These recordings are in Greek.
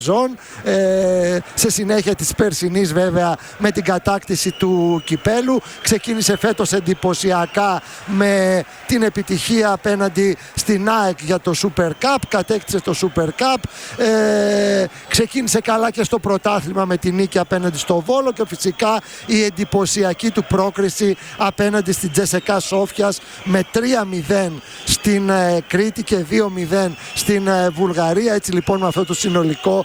σε συνέχεια της περσινής βέβαια με την κατάκτηση του κυπέλου. Ξεκίνησε φέτος εντυπωσιακά με την επιτυχία απέναντι στην ΑΕΚ για το Super Cup, κατέκτησε το Super Cup, ξεκίνησε καλά και στο πρωτάθλημα με την νίκη απέναντι στο Βόλο και φυσικά η εντυπωσιακή του πρόκριση απέναντι στην Τζεσεκά Σόφιας με 3-0 στην Κρήτη και 2-0 στην Βουλγαρία. Έτσι λοιπόν με αυτό το συνολικό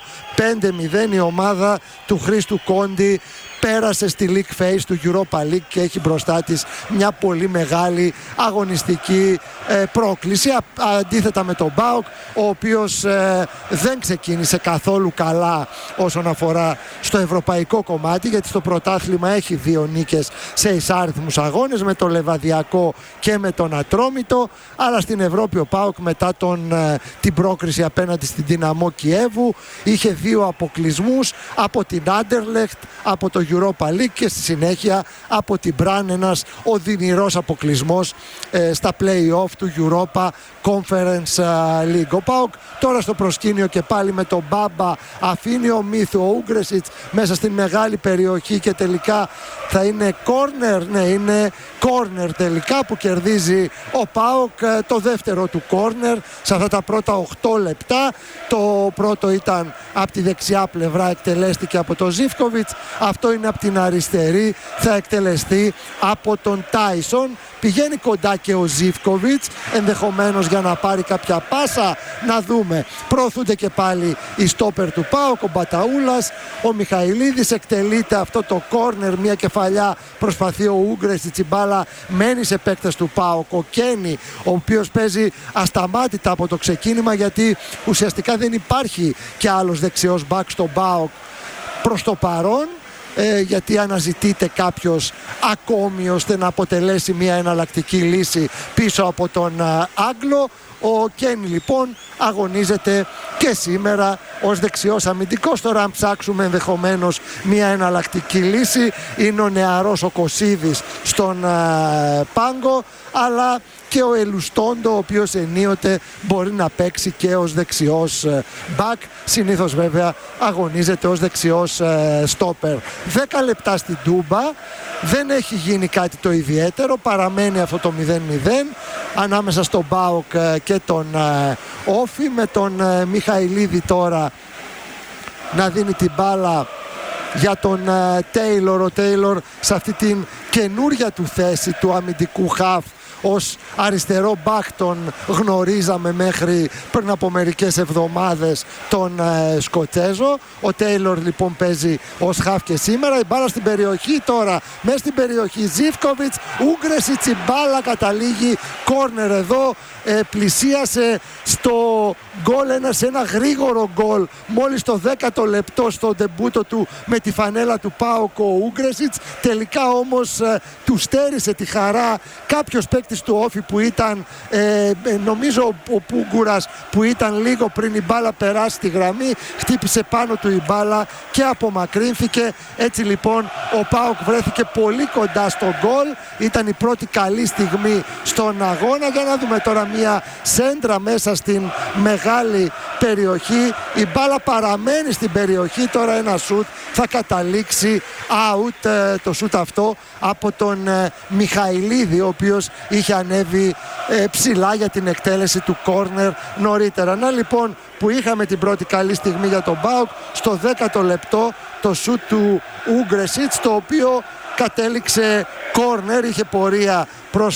5-0 η ομάδα του Χρήστου Κόντι πέρασε στη League Phase του Europa League και έχει μπροστά της μια πολύ μεγάλη αγωνιστική πρόκληση, αντίθετα με τον ΠΑΟΚ, ο οποίος δεν ξεκίνησε καθόλου καλά όσον αφορά στο ευρωπαϊκό κομμάτι, γιατί στο πρωτάθλημα έχει 2 νίκες σε εισάριθμους αγώνες με τον Λεβαδιακό και με τον Ατρόμητο, αλλά στην Ευρώπη ο ΠΑΟΚ μετά την πρόκριση απέναντι στην Δυναμό Κιέβου είχε 2 αποκλεισμούς από την Άντερλεχτ, από το Europa League και στη συνέχεια από την Μπραν, ένας οδυνηρός αποκλεισμός στα play-off του Europa Conference League. Ο ΠΑΟΚ τώρα στο προσκήνιο και πάλι με τον Μπάμπα, αφήνει ο Μίθου, ο Ούγκρεσιτς μέσα στην μεγάλη περιοχή και τελικά θα είναι corner, ναι είναι corner τελικά που κερδίζει ο ΠΑΟΚ, το δεύτερο του corner σε αυτά τα πρώτα 8 λεπτά. Το πρώτο ήταν από τη δεξιά πλευρά, εκτελέστηκε από τον Ζίβκοβιτς, αυτό είναι από την αριστερή, θα εκτελεστεί από τον Τάισον. Πηγαίνει κοντά και ο Ζίβκοβιτς, ενδεχομένως για να πάρει κάποια πάσα, να δούμε. Προωθούνται και πάλι οι στόπερ του ΠΑΟΚ, ο Μπαταούλας, ο Μιχαηλίδης, εκτελείται αυτό το κόρνερ, μια κεφαλιά προσπαθεί ο Ούγκρεσιτς, η μπάλα μένει σε παίκτες του ΠΑΟΚ, ο Κένι, ο οποίος παίζει ασταμάτητα από το ξεκίνημα, γιατί ουσιαστικά δεν υπάρχει και άλλος δεξιός μπακ στο ΠΑΟΚ προς το παρόν, γιατί αναζητείται κάποιος ακόμη ώστε να αποτελέσει μια εναλλακτική λύση πίσω από τον Άγγλο. Ο Κένι λοιπόν αγωνίζεται και σήμερα ως δεξιός αμυντικός. Τώρα αν ψάξουμε ενδεχομένως μια εναλλακτική λύση, είναι ο νεαρός ο Κωσίδης στον πάγκο, αλλά και ο Ελουστόντο, ο οποίος ενίοτε μπορεί να παίξει και ως δεξιός μπακ. Συνήθως βέβαια αγωνίζεται ως δεξιός στόπερ. 10 λεπτά στην Τούμπα, δεν έχει γίνει κάτι το ιδιαίτερο, παραμένει αυτό το 0-0 ανάμεσα στον ΠΑΟΚ και τον Όφη, με τον Μιχαηλίδη τώρα να δίνει την μπάλα για τον Τέιλορ. Ο Τέιλορ σε αυτή την καινούρια του θέση του αμυντικού χαφ ως αριστερό μπακ τον γνωρίζαμε μέχρι πριν από μερικές εβδομάδες τον Σκοτσέζο. Ο Τέιλορ λοιπόν παίζει ως χαφ και σήμερα. Η μπάλα στην περιοχή τώρα, μέσα στην περιοχή Ζίβκοβιτς, Ούγκρεσιτς, η μπάλα καταλήγει κόρνερ εδώ, πλησίασε στο γκολ, σε ένα γρήγορο γκολ μόλις το 10ο λεπτό στο ντεμπούτο του με τη φανέλα του ΠΑΟΚ ο Ούγκρεσιτς. Τελικά όμως του στέρισε τη χαρά κάποιος παίκτης του Όφη που ήταν νομίζω ο Πούγκουρας, που ήταν λίγο πριν η μπάλα περάσει τη γραμμή, χτύπησε πάνω του η μπάλα και απομακρύνθηκε. Έτσι λοιπόν ο ΠΑΟΚ βρέθηκε πολύ κοντά στο γκολ, ήταν η πρώτη καλή στιγμή στον αγώνα. Για να δούμε τώρα μια σέντρα μέσα στην μεγάλη περιοχή, η μπάλα παραμένει στην περιοχή, τώρα ένα σουτ θα καταλήξει out, το σουτ αυτό από τον Μιχαηλίδη, ο οποίος είχε ανέβει ψηλά για την εκτέλεση του κόρνερ νωρίτερα. Να λοιπόν που είχαμε την πρώτη καλή στιγμή για τον ΠΑΟΚ, στο 10ο λεπτό το σουτ του Ούγκρεσιτς, το οποίο κατέληξε κόρνερ, είχε πορεία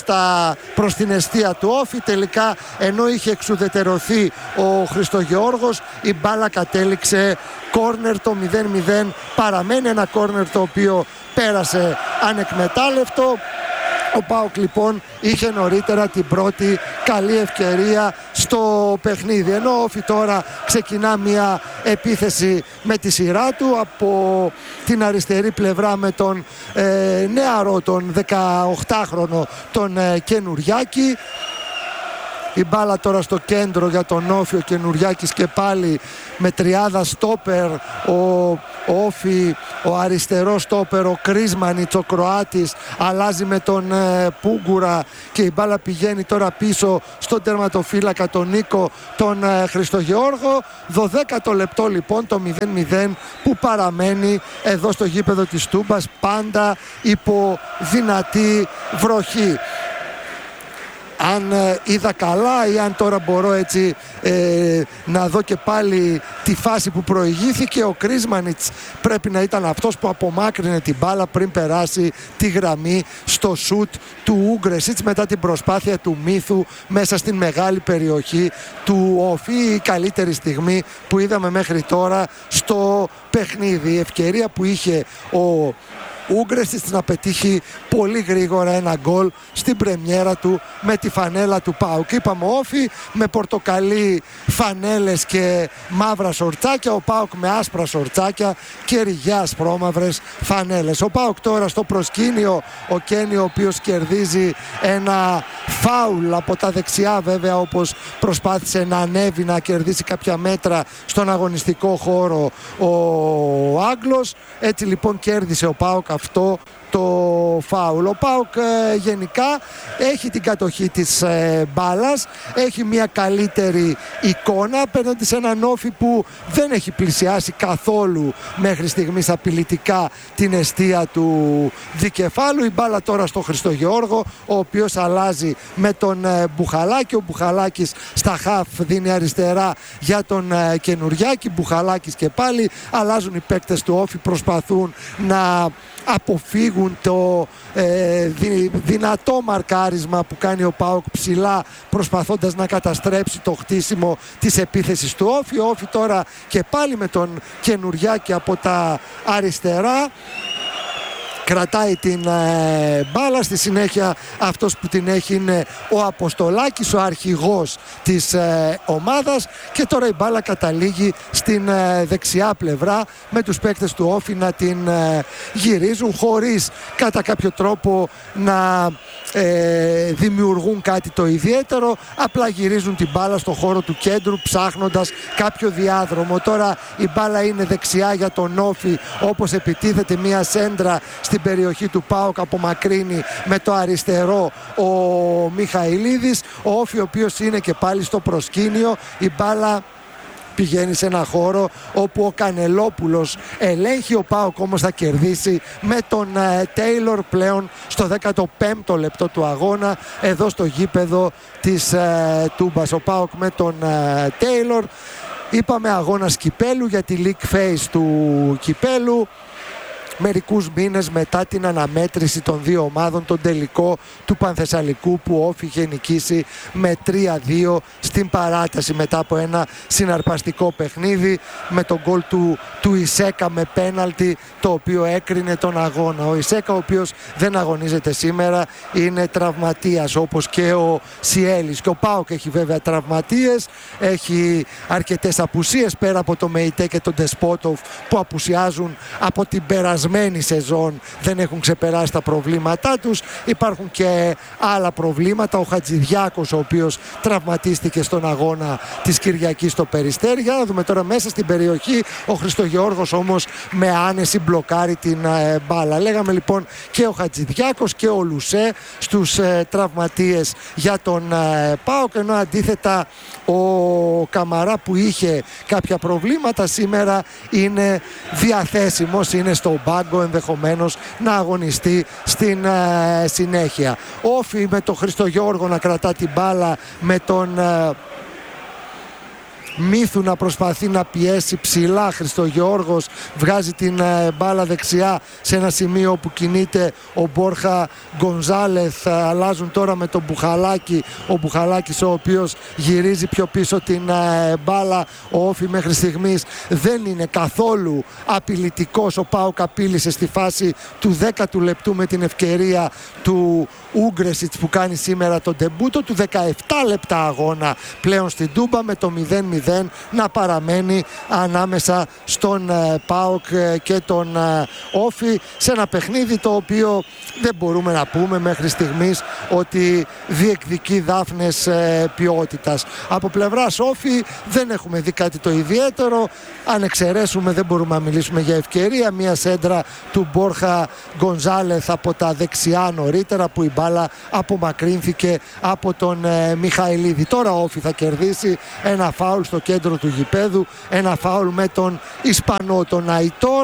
προς την εστία του Όφη. Τελικά ενώ είχε εξουδετερωθεί ο Χριστογεώργος, η μπάλα κατέληξε κόρνερ. Το 0-0 παραμένει ένα κόρνερ το οποίο πέρασε ανεκμετάλλευτο. Ο ΠΑΟΚ λοιπόν είχε νωρίτερα την πρώτη καλή ευκαιρία στο παιχνίδι, ενώ ο Όφη τώρα ξεκινά μια επίθεση με τη σειρά του από την αριστερή πλευρά με τον νεαρό, τον 18χρονο τον Κενουριάκη. Η μπάλα τώρα στο κέντρο για τον Όφη, ο Καινουριάκης και πάλι με τριάδα στόπερ, ο Όφη, ο αριστερός στόπερ, ο Κρίσμανιτς, ο Κροάτης, αλλάζει με τον Πούγκουρα και η μπάλα πηγαίνει τώρα πίσω στον τερματοφύλακα τον Νίκο, τον Χριστογεώργο. 12ο λεπτό λοιπόν, το 0-0 που παραμένει εδώ στο γήπεδο της Τούμπας, πάντα υπό δυνατή βροχή. Αν είδα καλά ή αν τώρα μπορώ έτσι να δω και πάλι τη φάση που προηγήθηκε, ο Κρίσμανιτς πρέπει να ήταν αυτός που απομάκρυνε την μπάλα πριν περάσει τη γραμμή στο σουτ του Ούγκρεσιτς μετά την προσπάθεια του Μίθου μέσα στην μεγάλη περιοχή του Όφη. Η καλύτερη στιγμή που είδαμε μέχρι τώρα στο παιχνίδι. Η ευκαιρία που είχε ο Ούγκρεσιτς να πετύχει πολύ γρήγορα ένα γκολ στην πρεμιέρα του με τη φανέλα του ΠΑΟΚ. Είπαμε Όφη με πορτοκαλί φανέλες και μαύρα σορτσάκια, ο ΠΑΟΚ με άσπρα σορτσάκια και ριγιά ασπρόμαυρες φανέλες. Ο ΠΑΟΚ τώρα στο προσκήνιο, ο Κένι ο οποίος κερδίζει ένα φάουλ από τα δεξιά, βέβαια, όπως προσπάθησε να ανέβει να κερδίσει κάποια μέτρα στον αγωνιστικό χώρο ο Άγγλος. Έτσι λοιπόν κέρδισε ο ΠΑΟΚ αυτό το φάουλ. Ο ΠΑΟΚ γενικά έχει την κατοχή της μπάλας, έχει μια καλύτερη εικόνα απέναντι σε έναν Όφη που δεν έχει πλησιάσει καθόλου μέχρι στιγμής απειλητικά την εστία του δικεφάλου. Η μπάλα τώρα στο Χριστογεώργο, ο οποίος αλλάζει με τον Μπουχαλάκη. Ο Μπουχαλάκης στα χαφ δίνει αριστερά για τον Καινουριάκη. Μπουχαλάκης και πάλι αλλάζουν οι παίκτες του Όφη, προσπαθούν να αποφύγουν το δυνατό μαρκάρισμα που κάνει ο ΠΑΟΚ ψηλά, προσπαθώντας να καταστρέψει το χτίσιμο της επίθεσης του Όφη. Ο Όφη τώρα και πάλι με τον Καινουριάκη από τα αριστερά κρατάει την μπάλα. Στη συνέχεια αυτός που την έχει είναι ο Αποστολάκης, ο αρχηγός της ομάδας, και τώρα η μπάλα καταλήγει στην δεξιά πλευρά με τους παίκτες του Όφη να την γυρίζουν χωρίς κατά κάποιο τρόπο να δημιουργούν κάτι το ιδιαίτερο, απλά γυρίζουν την μπάλα στο χώρο του κέντρου ψάχνοντας κάποιο διάδρομο. Τώρα η μπάλα είναι δεξιά για τον Όφη, όπως επιτίθεται μια σέντρα στην περιοχή του ΠΑΟΚ, απομακρύνει με το αριστερό ο Μιχαηλίδης. Ο Όφη ο οποίος είναι και πάλι στο προσκήνιο, η μπάλα πηγαίνει σε ένα χώρο όπου ο Κανελόπουλος ελέγχει, ο ΠΑΟΚ όμως θα κερδίσει με τον Τέιλορ πλέον στο 15ο λεπτό του αγώνα εδώ στο γήπεδο της Τούμπας. Ο ΠΑΟΚ με τον Τέιλορ. Είπαμε αγώνας κυπέλου για τη League Phase του κυπέλου. Μερικούς μήνες μετά την αναμέτρηση των δύο ομάδων, τον τελικό του Πανθεσσαλικού που ο Όφη είχε νικήσει με 3-2 στην παράταση μετά από ένα συναρπαστικό παιχνίδι με τον γκολ του Ισέκα με πέναλτι, το οποίο έκρινε τον αγώνα. Ο Ισέκα, ο οποίος δεν αγωνίζεται σήμερα, είναι τραυματίας όπως και ο Σιέλης, και ο ΠΑΟΚ έχει βέβαια τραυματίες, έχει αρκετές απουσίες πέρα από το Μεϊτέ και τον Ντεσπότοφ που απουσιάζουν από την περασμένη σεζόν, δεν έχουν ξεπεράσει τα προβλήματά τους. Υπάρχουν και άλλα προβλήματα, ο Χατζηδιάκος ο οποίος τραυματίστηκε στον αγώνα της Κυριακής στο Περιστέρι. Για να δούμε τώρα μέσα στην περιοχή, ο Χριστογεώργος όμως με άνεση μπλοκάρει την μπάλα. Λέγαμε λοιπόν και ο Χατζηδιάκος και ο Λουσέ στους τραυματίες για τον ΠΑΟΚ, ενώ αντίθετα ο Καμαρά που είχε κάποια προβλήματα σήμερα είναι διαθέσιμος, είναι στο μπάγκο, ενδεχομένως να αγωνιστεί στην συνέχεια. Όφη με τον Χριστογεώργο να κρατά την μπάλα, με τον Μίθου να προσπαθεί να πιέσει ψηλά. Χριστογεώργος βγάζει την μπάλα δεξιά σε ένα σημείο που κινείται ο Μπόρχα Γκονζάλεθ. Αλλάζουν τώρα με τον Μπουχαλάκη, ο Μπουχαλάκης ο οποίος γυρίζει πιο πίσω την μπάλα. Ο Όφη μέχρι στιγμής δεν είναι καθόλου απειλητικός. Ο ΠΑΟΚ απείλησε στη φάση του 10ου λεπτού με την ευκαιρία του Ούγκρεσιτς που κάνει σήμερα τον ντεμπούτο του. 17 λεπτά αγώνα πλέον στην Τούμπα με το 0-0 0 να παραμένει ανάμεσα στον ΠΑΟΚ και τον Όφη, σε ένα παιχνίδι το οποίο δεν μπορούμε να πούμε μέχρι στιγμής ότι διεκδικεί δάφνες ποιότητας. Από πλευράς Όφη δεν έχουμε δει κάτι το ιδιαίτερο. Αν εξαιρέσουμε, δεν μπορούμε να μιλήσουμε για ευκαιρία, μια σέντρα του Μπόρχα Γκονζάλεθ από τα δεξιά νωρίτερα, που η μπάλα απομακρύνθηκε από τον Μιχαηλίδη. Τώρα ο Όφη θα κερδίσει ένα φάουλ στο κέντρο του γηπέδου, ένα φάουλ με τον Ισπανό, τον Αϊτόρ.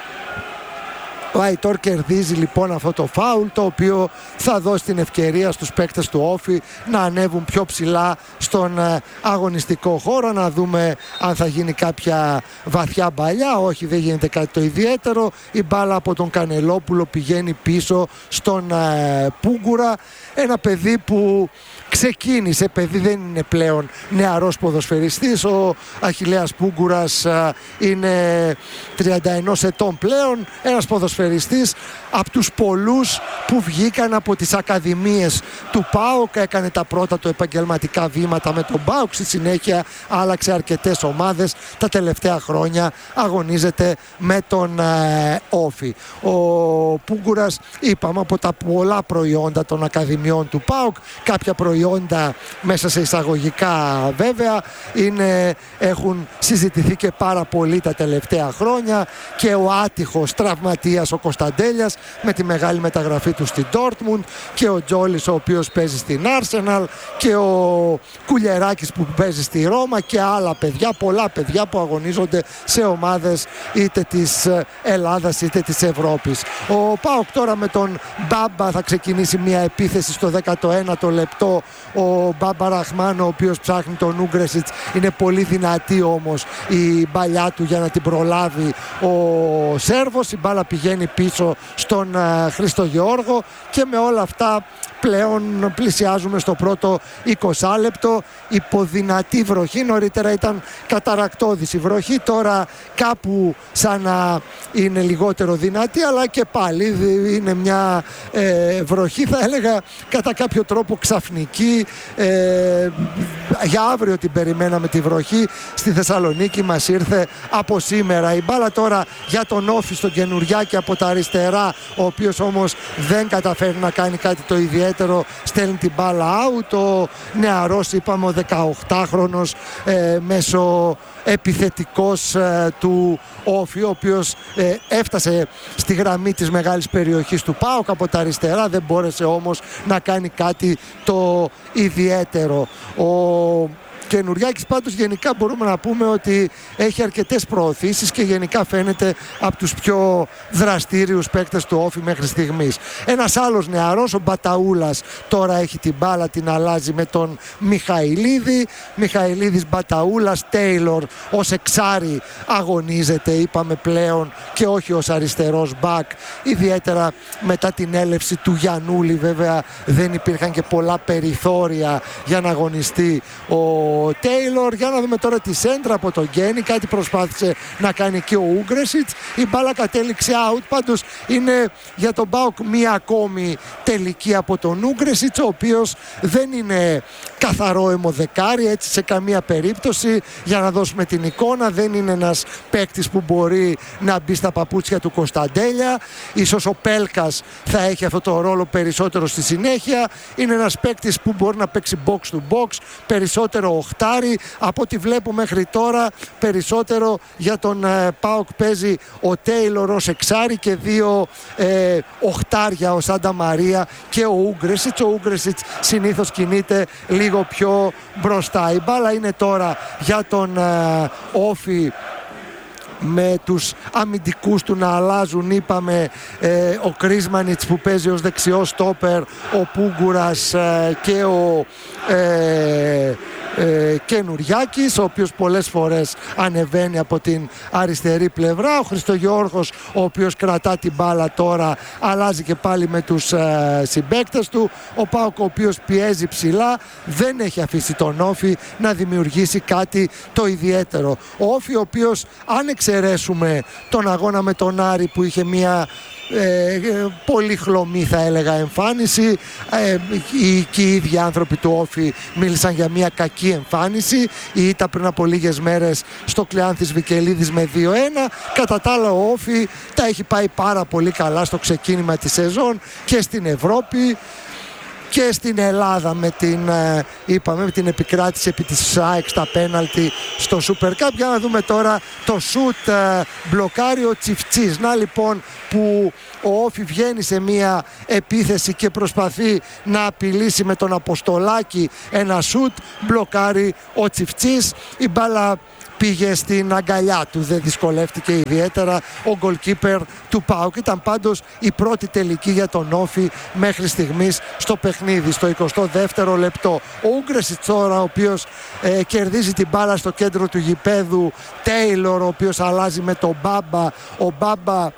Ο Αϊτόρ κερδίζει λοιπόν αυτό το φάουλ, το οποίο θα δώσει την ευκαιρία στους παίκτες του Όφη να ανέβουν πιο ψηλά στον αγωνιστικό χώρο, να δούμε αν θα γίνει κάποια βαθιά μπαλιά. Όχι, δεν γίνεται κάτι το ιδιαίτερο. Η μπάλα από τον Κανελόπουλο πηγαίνει πίσω στον Πούγκουρα, ένα παιδί που ξεκίνησε, παιδί δεν είναι πλέον νεαρός ποδοσφαιριστής. Ο Αχιλλέας Πούγκουρας είναι 31 ετών πλέον, ένας ποδοσφαιριστής από τους πολλούς που βγήκαν από τις ακαδημίες του ΠΑΟΚ, έκανε τα πρώτα του επαγγελματικά βήματα με τον ΠΑΟΚ, στη συνέχεια άλλαξε αρκετές ομάδες, τα τελευταία χρόνια αγωνίζεται με τον Όφη. Ο Πούγκουρας, είπαμε, από τα πολλά προϊόντα των ακαδημιών του ΠΑΟΚ, κάποια προϊόντα μέσα σε εισαγωγικά βέβαια έχουν συζητηθεί και πάρα πολύ τα τελευταία χρόνια, και ο άτυχος τραυματίας ο Κωνσταντέλιας με τη μεγάλη μεταγραφή του στην Ντόρτμουντ, και ο Τζόλης ο οποίος παίζει στην Άρσεναλ, και ο Κουλιεράκης που παίζει στη Ρώμα, και άλλα παιδιά, πολλά παιδιά που αγωνίζονται σε ομάδες είτε της Ελλάδας είτε της Ευρώπης. Ο ΠΑΟΚ τώρα με τον Μπάμπα θα ξεκινήσει μια επίθεση στο 19ο λεπτό. Ο Μπάμπα Ραχμάν, ο οποίος ψάχνει τον Ούγκρεσιτς, είναι πολύ δυνατή όμως η μπαλιά του για να την προλάβει ο Σέρβος. Η μπάλα πηγαίνει πίσω στον Χριστογεώργο, και με όλα αυτά πλέον πλησιάζουμε στο πρώτο 20 λεπτό. Υποδυνατή βροχή, νωρίτερα ήταν καταρακτώδης η βροχή, τώρα κάπου σαν να είναι λιγότερο δυνατή, αλλά και πάλι είναι μια βροχή, θα έλεγα κατά κάποιο τρόπο ξαφνική. Για αύριο την περιμέναμε τη βροχή, στη Θεσσαλονίκη μας ήρθε από σήμερα. Η μπάλα τώρα για τον Όφη στον Καινουριάκη από τα αριστερά, ο οποίος όμως δεν καταφέρει να κάνει κάτι το ιδιαίτερο, στέλνει την μπάλα out. Ο νεαρός, είπαμε, ο 18χρονος μέσω επιθετικός του Όφη, ο οποίος έφτασε στη γραμμή της μεγάλης περιοχής του ΠΑΟΚ από τα αριστερά, δεν μπόρεσε όμως να κάνει κάτι το ιδιαίτερο. Ο Καινουριάκης πάντως γενικά μπορούμε να πούμε ότι έχει αρκετές προωθήσεις και γενικά φαίνεται από τους πιο δραστήριους παίκτες του Όφη μέχρι στιγμής. Ένας άλλος νεαρός, ο Μπαταούλας, τώρα έχει την μπάλα, την αλλάζει με τον Μιχαηλίδη. Μιχαηλίδης, Μπαταούλας, Τέιλορ ως εξάρι αγωνίζεται, είπαμε πλέον, και όχι ως αριστερός μπακ, ιδιαίτερα μετά την έλευση του Γιαννούλη. Βέβαια δεν υπήρχαν και πολλά περιθώρια για να αγωνιστεί ο Τέιλορ. Για να δούμε τώρα τη σέντρα από τον Γκένι, κάτι προσπάθησε να κάνει και ο Ούγκρεσιτς, η μπάλα κατέληξε out. Πάντως είναι για τον ΠΑΟΚ μία ακόμη τελική από τον Ούγκρεσιτς, ο οποίος δεν είναι καθαρό αιμοδεκάρι έτσι σε καμία περίπτωση. Για να δώσουμε την εικόνα, δεν είναι ένας παίκτης που μπορεί να μπει στα παπούτσια του Κωνσταντέλια. Ίσως ο Πέλκας θα έχει αυτό το ρόλο περισσότερο στη συνέχεια. Είναι ένας παίκτης που μπορεί να παίξει box to box, περισσότερο οχτάρι. Από ό,τι βλέπω μέχρι τώρα, περισσότερο για τον ΠΑΟΚ παίζει ο Τέιλορ ως εξάρι και δύο οχτάρια, ο Σάντα Μαρία και ο Ούγκρεσιτς. Ο Ούγκρεσιτς συνήθως κινείται λίγο πιο μπροστά. Η μπάλα είναι τώρα για τον Όφη, με τους αμυντικούς του να αλλάζουν. Είπαμε ο Κρίσμανιτς που παίζει ως δεξιό στόπερ, ο Πούγκουρας και ο Καινουριάκης, ο οποίος πολλές φορές ανεβαίνει από την αριστερή πλευρά. Ο Χριστογεώργος, ο οποίος κρατά την μπάλα τώρα, αλλάζει και πάλι με τους συμπαίκτες του. Ο ΠΑΟΚ, ο οποίος πιέζει ψηλά, δεν έχει αφήσει τον Όφη να δημιουργήσει κάτι το ιδιαίτερο. Ο Όφη, ο οποίος αν εξαιρέσουμε τον αγώνα με τον Άρη που είχε μια πολύ χλωμή θα έλεγα εμφάνιση. Και οι ίδιοι άνθρωποι του Όφη μίλησαν για μια κακή εμφάνιση. Η ήττα πριν από λίγες μέρες στο Κλεάνθης Βικελίδης με 2-1. Κατά τα άλλα ο Όφη τα έχει πάει πάρα πολύ καλά στο ξεκίνημα της σεζόν και στην Ευρώπη και στην Ελλάδα με την επικράτηση επί της ΑΕΚ στα πέναλτι στο Super Cup. Για να δούμε τώρα το σουτ, μπλοκάρει ο Τσιφτσής. Να λοιπόν που ο Όφη βγαίνει σε μια επίθεση και προσπαθεί να απειλήσει με τον Αποστολάκη ένα σουτ, μπλοκάρει ο Τσιφτσής. Η μπάλα πήγε στην αγκαλιά του, δεν δυσκολεύτηκε ιδιαίτερα ο goalkeeper του ΠΑΟΚ. Ήταν πάντως η πρώτη τελική για τον Όφη μέχρι στιγμής στο παιχνίδι. Στο 22ο λεπτό ο Ούγκρεσιτς τώρα, ο οποίος κερδίζει την μπάλα στο κέντρο του γηπέδου. Τέιλορ, ο οποίος αλλάζει με τον Μπάμπα. Ο Μπάμπα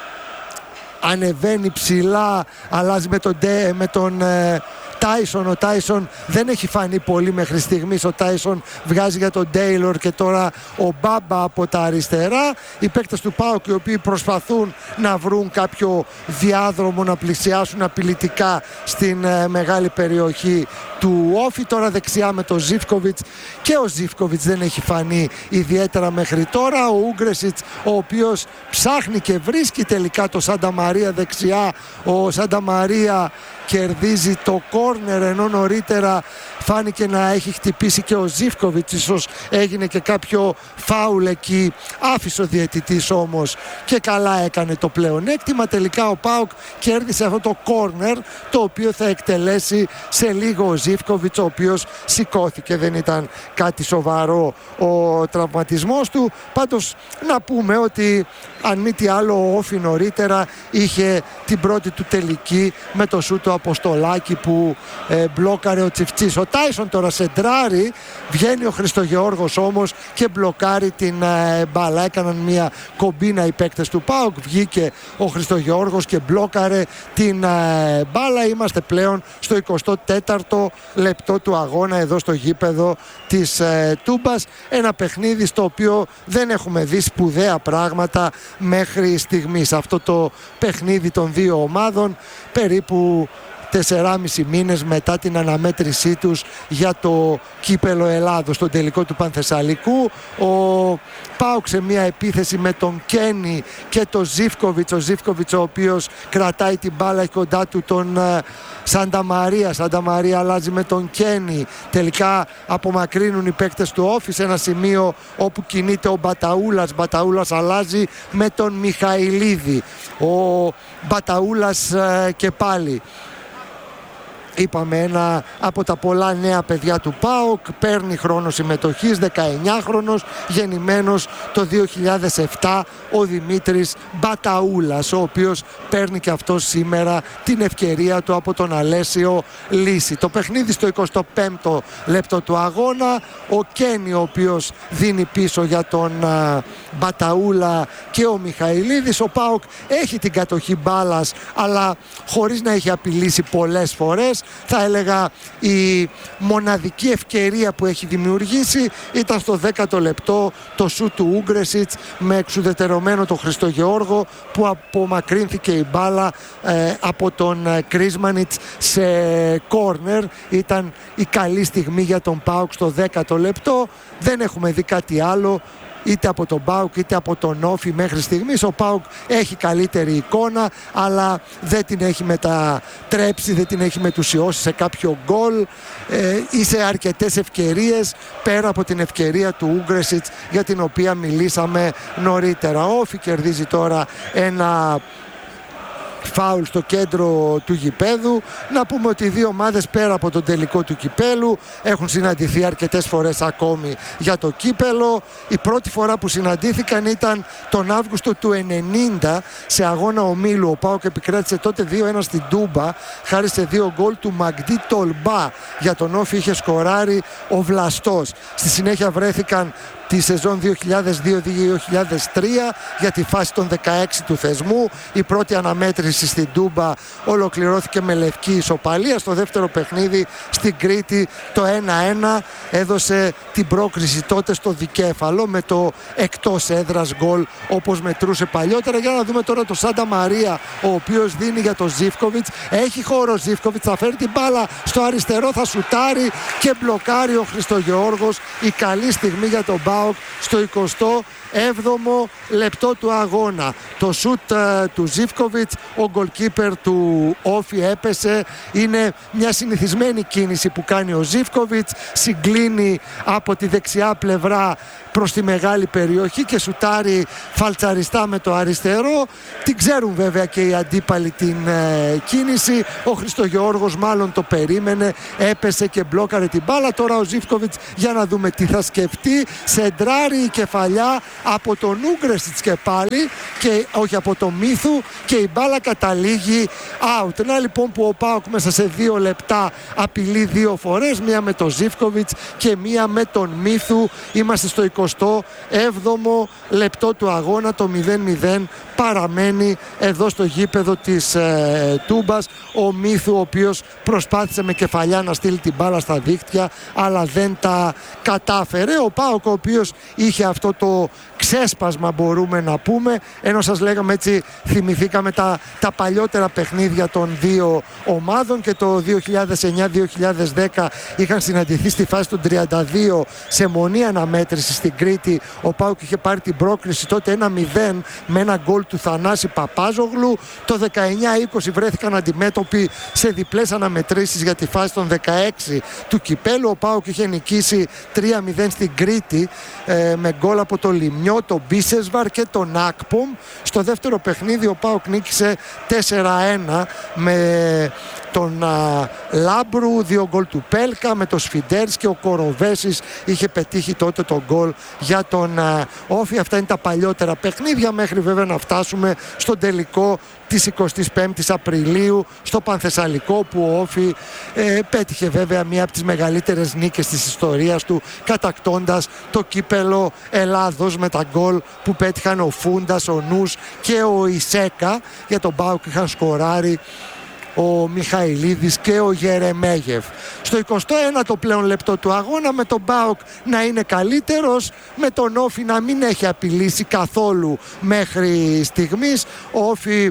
ανεβαίνει ψηλά, αλλάζει με τον Τάισον. Ο Τάισον δεν έχει φανεί πολύ μέχρι στιγμής. Ο Τάισον βγάζει για τον Τέιλορ και τώρα ο Μπάμπα από τα αριστερά. Οι παίκτες του ΠΑΟΚ οι οποίοι προσπαθούν να βρουν κάποιο διάδρομο, να πλησιάσουν απειλητικά στην μεγάλη περιοχή του Όφη. Τώρα δεξιά με τον Ζίβκοβιτς, και ο Ζίβκοβιτς δεν έχει φανεί ιδιαίτερα μέχρι τώρα. Ο Ούγκρεσιτς, ο οποίος ψάχνει και βρίσκει τελικά το Σάντα Μαρία δεξιά. Ο Σάντα Μαρία κερδίζει το κόρνερ, ενώ νωρίτερα φάνηκε να έχει χτυπήσει και ο Ζίβκοβιτς. Ίσως έγινε και κάποιο φάουλ εκεί, άφησε ο διαιτητής όμως και καλά έκανε το πλεονέκτημα. Τελικά ο ΠΑΟΚ κέρδισε αυτό το κόρνερ, το οποίο θα εκτελέσει σε λίγο ο Ζίβκοβιτς, ο οποίος σηκώθηκε, δεν ήταν κάτι σοβαρό ο τραυματισμός του. Πάντως να πούμε ότι αν μη τι άλλο ο Όφη νωρίτερα είχε την πρώτη του τελική με το σούτ του Αποστολάκη που μπλόκαρε ο Τσιφτσής. Ο Τάισον τώρα σεντράρει, βγαίνει ο Χριστογεώργος όμως και μπλοκάρει την μπάλα. Έκαναν μια κομπίνα οι παίκτες του ΠΑΟΚ, βγήκε ο Χριστογεώργος και μπλόκαρε την μπάλα. Είμαστε πλέον στο 24ο λεπτό του αγώνα εδώ στο γήπεδο της Τούμπας. Ένα παιχνίδι στο οποίο δεν έχουμε δει σπουδαία πράγματα μέχρι στιγμής. Αυτό το παιχνίδι των δύο ομάδων περίπου 4,5 μήνες μετά την αναμέτρησή τους για το κύπελο Ελλάδος, στον τελικό του Πανθεσσαλικού. Ο ΠΑΟΚ σε μια επίθεση με τον Κένι και τον Ζίβκοβιτς. Ο Ζίβκοβιτς ο οποίος κρατάει την μπάλα κοντά του τον Σάντα Μαρία. Σάντα Μαρία αλλάζει με τον Κένι. Τελικά απομακρύνουν οι παίκτες του Όφη σε ένα σημείο όπου κινείται ο Μπαταούλας. Μπαταούλας αλλάζει με τον Μιχαηλίδη. Ο Μπαταούλας και πάλι, είπαμε, ένα από τα πολλά νέα παιδιά του ΠΑΟΚ, παίρνει χρόνο συμμετοχής, 19χρονος, γεννημένος το 2007, ο Δημήτρης Μπαταούλας, ο οποίος παίρνει και αυτός σήμερα την ευκαιρία του από τον Αλέσιο Λύση. Το παιχνίδι στο 25ο λεπτό του αγώνα, ο Κένι ο οποίος δίνει πίσω για τον Μπαταούλα και ο Μιχαηλίδης. Ο ΠΑΟΚ έχει την κατοχή μπάλας, αλλά χωρίς να έχει απειλήσει πολλές φορές. Θα έλεγα η μοναδική ευκαιρία που έχει δημιουργήσει ήταν στο 10ο λεπτό το σούτ του Ούγκρεσιτς με εξουδετερωμένο τον Χριστογεώργο, που απομακρύνθηκε η μπάλα από τον Κρίσμανιτς σε κόρνερ. Ήταν η καλή στιγμή για τον ΠΑΟΚ στο 10ο λεπτό. Δεν έχουμε δει κάτι άλλο είτε από τον ΠΑΟΚ είτε από τον Όφη μέχρι στιγμής. Ο ΠΑΟΚ έχει καλύτερη εικόνα, αλλά δεν την έχει μετατρέψει, δεν την έχει μετουσιώσει σε κάποιο γκολ ή σε αρκετές ευκαιρίες, πέρα από την ευκαιρία του Ούγκρεσιτς για την οποία μιλήσαμε νωρίτερα. Ο Όφη κερδίζει τώρα ένα φάουλ στο κέντρο του γηπέδου. Να πούμε ότι οι δύο ομάδες, πέρα από τον τελικό του κυπέλου, έχουν συναντηθεί αρκετές φορές ακόμη για το κύπελο. Η πρώτη φορά που συναντήθηκαν ήταν τον Αύγουστο του 1990 σε αγώνα ομίλου. Ο ΠΑΟΚ επικράτησε τότε 2-1 στην Τούμπα, χάρη σε 2 γκολ του Μαγντί Τολμπά. Για τον Όφη είχε σκοράρει ο Βλαστός. Στη συνέχεια βρέθηκαν τη σεζόν 2002-2003 για τη φάση των 16 του θεσμού. Η πρώτη αναμέτρηση στην Τούμπα ολοκληρώθηκε με λευκή ισοπαλία. Στο δεύτερο παιχνίδι στην Κρήτη το 1-1 έδωσε την πρόκριση τότε στο δικέφαλο με το εκτός έδρας γκολ όπως μετρούσε παλιότερα. Για να δούμε τώρα το Σάντα Μαρία, ο οποίος δίνει για το Ζίβκοβιτς. Έχει χώρο ο Ζίβκοβιτς, θα φέρει την μπάλα στο αριστερό, θα σουτάρει και μπλοκάρει ο Χριστογεώργος. Η καλή στιγμή για τον ΠΑΟΚ στο 27ο λεπτό του αγώνα. Το σουτ του Ζίβκοβιτς, ο γκολκίπερ του Όφι έπεσε. Είναι μια συνηθισμένη κίνηση που κάνει ο Ζίβκοβιτς. Συγκλίνει από τη δεξιά πλευρά προς τη μεγάλη περιοχή και σουτάρει φαλτσαριστά με το αριστερό. Την ξέρουν βέβαια και οι αντίπαλοι την κίνηση. Ο Χριστογεώργος μάλλον το περίμενε, έπεσε και μπλόκαρε την μπάλα. Τώρα ο Ζίβκοβιτς για να δούμε τι θα σκεφτεί. Σεντράρει η κεφαλιά από τον Ούγκρεσιτς και πάλι, και όχι από το Μίθου, και η μπάλα καταλήγει out. Να λοιπόν που ο ΠΑΟΚ μέσα σε 2 λεπτά απειλεί 2 φορές, μία με τον Ζίβκοβιτς και μία με τον Μίθου. Είμαστε στο 27ο λεπτό του αγώνα. Το 0-0 παραμένει εδώ στο γήπεδο της Τούμπας. Ο Μίθου, ο οποίος προσπάθησε με κεφαλιά να στείλει την μπάλα στα δίχτυα, αλλά δεν τα κατάφερε. Ο ΠΑΟΚ, ο οποίος είχε αυτό το ξέσπασμα, μπορούμε να πούμε, ενώ σας λέγαμε έτσι, θυμηθήκαμε τα παλιότερα παιχνίδια των δύο ομάδων, και το 2009-2010 είχαν συναντηθεί στη φάση του 32 σε μονή αναμέτρηση στην Κρήτη. Ο ΠΑΟΚ είχε πάρει την πρόκριση τότε 1-0 με ένα γκολ του Θανάση Παπάζογλου. Το 19-20 βρέθηκαν αντιμέτωποι σε διπλές αναμετρήσεις για τη φάση των 16 του κυπέλου. Ο ΠΑΟΚ είχε νικήσει 3-0 στην Κρήτη με γκολ από το Λιμιό, τον Μπίσεσβαρ και τον Ακπομ. Στο δεύτερο παιχνίδι ο ΠΑΟΚ νίκησε 4-1 με τον Λάμπρου, 2 γκολ του Πέλκα, με τον Σφιντέρς, και ο Κοροβέσης είχε πετύχει τότε τον γκολ για τον Όφι. Αυτά είναι τα παλιότερα παιχνίδια, μέχρι βέβαια να φτάσουμε στον τελικό της 25ης Απριλίου στο Πανθεσσαλικό, που ο Όφι πέτυχε βέβαια μία από τις μεγαλύτερες νίκες της ιστορίας του, κατακτώντας το κύπελο Ελλάδος με τα γκολ που πέτυχαν ο Φούντας, ο Νους και ο Ισέκα. Για τον ΠΑΟΚ είχαν σκοράρει ο Μιχαηλίδης και ο Γερεμέγεφ. Στο 21ο πλέον λεπτό του αγώνα, με τον ΠΑΟΚ να είναι καλύτερος, με τον Όφι να μην έχει απειλήσει καθόλου μέχρι στιγμής. Ο Όφι,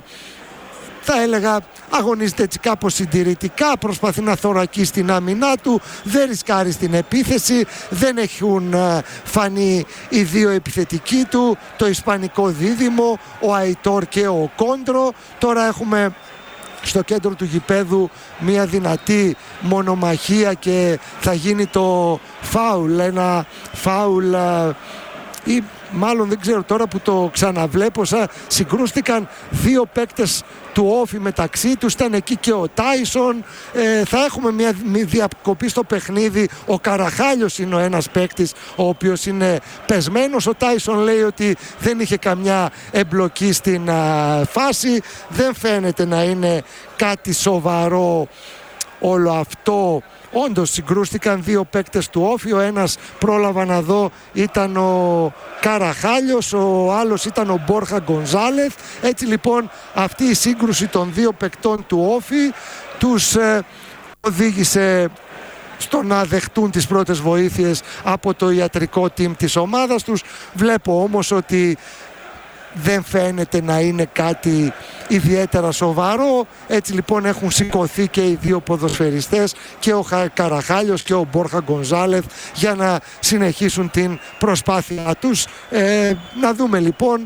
θα έλεγα, αγωνίζεται έτσι κάπως συντηρητικά, προσπαθεί να θωρακίσει την άμυνά του, δεν ρισκάρει στην επίθεση, δεν έχουν φανεί οι δύο επιθετικοί του, το ισπανικό δίδυμο, ο Αϊτόρ και ο Κόντρο. Τώρα έχουμε στο κέντρο του γηπέδου μια δυνατή μονομαχία και θα γίνει το φάουλ, ένα φάουλ, ή μάλλον δεν ξέρω τώρα που το ξαναβλέπω, συγκρούστηκαν δύο παίκτες του Όφι μεταξύ τους, ήταν εκεί και ο Τάισον. Θα έχουμε μια διακοπή στο παιχνίδι. Ο Καραχάλιος είναι ο ένας παίκτης ο οποίος είναι πεσμένος. Ο Τάισον λέει ότι δεν είχε καμιά εμπλοκή στην φάση. Δεν φαίνεται να είναι κάτι σοβαρό όλο αυτό. Όντως συγκρούστηκαν δύο παίκτες του Όφι. Ο ένας, πρόλαβα να δω, ήταν ο Καραχάλιος, ο άλλος ήταν ο Μπόρχα Γκονζάλεθ. Έτσι λοιπόν αυτή η σύγκρουση των δύο παικτών του Όφι τους οδήγησε στο να δεχτούν τις πρώτες βοήθειες από το ιατρικό team της ομάδας τους. Βλέπω όμως ότι δεν φαίνεται να είναι κάτι ιδιαίτερα σοβαρό. Έτσι λοιπόν έχουν σηκωθεί και οι δύο ποδοσφαιριστές, και ο Καραχάλιος και ο Μπόρχα Γκονζάλεθ, για να συνεχίσουν την προσπάθεια τους. Να δούμε λοιπόν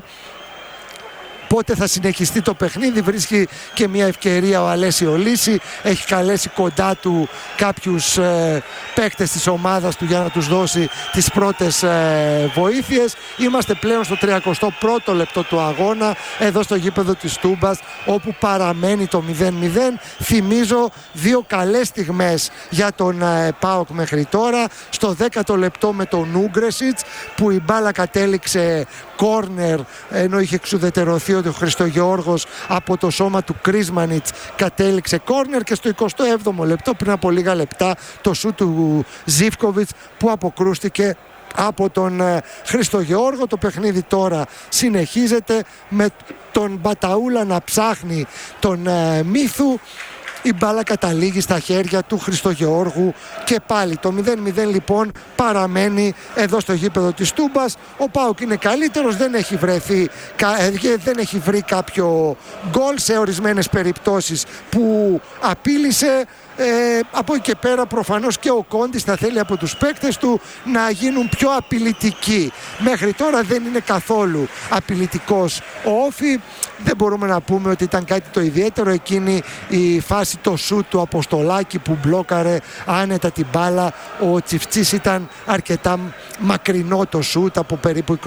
πότε θα συνεχιστεί το παιχνίδι. Βρίσκει και μια ευκαιρία ο Αλέσιο Λύση. Έχει καλέσει κοντά του κάποιους παίκτες της ομάδας του για να τους δώσει τις πρώτες βοήθειες. Είμαστε πλέον στο 31ο λεπτό του αγώνα, εδώ στο γήπεδο της Τούμπας, όπου παραμένει το 0-0. Θυμίζω δύο καλές στιγμές για τον ΠΑΟΚ μέχρι τώρα. Στο 10ο λεπτό με τον Ούγκρεσιτς, που η μπάλα κατέληξε κόρνερ, ενώ είχε εξουδετερωθεί ο Χριστογεώργος από το σώμα του Κρίσμανιτς, κατέληξε κόρνερ. Και στο 27ο λεπτό, πριν από λίγα λεπτά, το σούτ του Ζίβκοβιτς, που αποκρούστηκε από τον Χρήστο Γεώργο. Το παιχνίδι τώρα συνεχίζεται με τον Μπαταούλα να ψάχνει τον Μίθου. Η μπάλα καταλήγει στα χέρια του Χριστογεώργου και πάλι το 0-0 λοιπόν παραμένει εδώ στο γήπεδο της Τούμπας. Ο ΠΑΟΚ είναι καλύτερος, δεν έχει βρει κάποιο γκολ σε ορισμένες περιπτώσεις που απείλησε. Από εκεί και πέρα προφανώς και ο Κόντις θα θέλει από τους παίκτες του να γίνουν πιο απειλητικοί. Μέχρι τώρα δεν είναι καθόλου απειλητικός ο Όφη. Δεν μπορούμε να πούμε ότι ήταν κάτι το ιδιαίτερο εκείνη η φάση, το σούτ του Αποστολάκη που μπλόκαρε άνετα την μπάλα. Ο Τσιφτσής ήταν αρκετά μακρινό το σούτ, από περίπου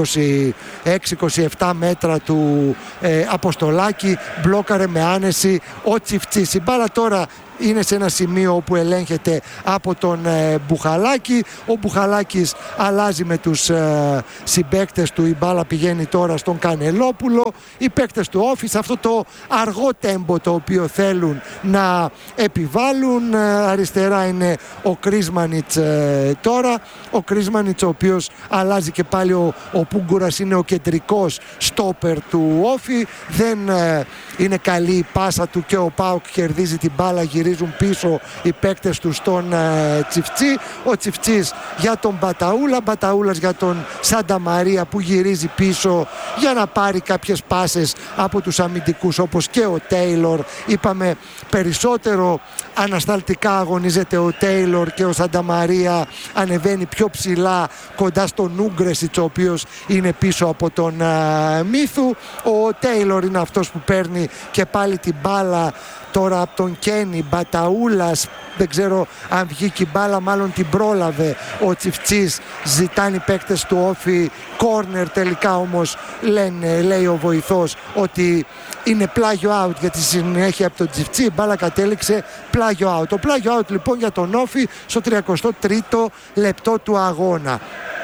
26-27 μέτρα του Αποστολάκη. Μπλόκαρε με άνεση ο Τσιφτσής. Η μπάλα τώρα είναι σε ένα σημείο όπου ελέγχεται από τον Μπουχαλάκη. Ο Μπουχαλάκης αλλάζει με τους συμπαίκτες του. Η μπάλα πηγαίνει τώρα στον Κανελόπουλο. Οι παίκτες του Όφη σε αυτό το αργό τέμπο το οποίο θέλουν να επιβάλλουν. Αριστερά είναι ο Κρίσμανιτς τώρα. Ο Κρίσμανιτς ο οποίος αλλάζει και πάλι. Ο Πούγκουρας είναι ο κεντρικός στόπερ του Όφη. Δεν είναι καλή η πάσα του και ο ΠΑΟΚ κερδίζει την μπάλα. Γυρίζουν πίσω οι παίκτες του στον Τσιφτσί. Ο Τσιφτσής για τον Μπαταούλα, Μπαταούλας για τον Σάντα Μαρία που γυρίζει πίσω για να πάρει κάποιες πάσες από τους αμυντικούς όπως και ο Τέιλορ. Είπαμε περισσότερο ανασταλτικά αγωνίζεται ο Τέιλορ και ο Σάντα Μαρία ανεβαίνει πιο ψηλά κοντά στον Ούγκρεσιτς ο οποίος είναι πίσω από τον Μίθου. Ο Τέιλορ είναι αυτός που παίρνει και πάλι την μπάλα τώρα από τον Κένι. Μπαταούλας, δεν ξέρω αν βγήκε η μπάλα, μάλλον την πρόλαβε ο Τσιφτσής. Ζητάνε οι παίκτες του Όφη κόρνερ, τελικά όμως λέει ο βοηθός ότι είναι πλάγιο out για τη συνέχεια από τον Τσιφτσί. Η μπάλα κατέληξε πλάγιο out. Το πλάγιο out λοιπόν για τον Όφη στο 33ο λεπτό του αγώνα.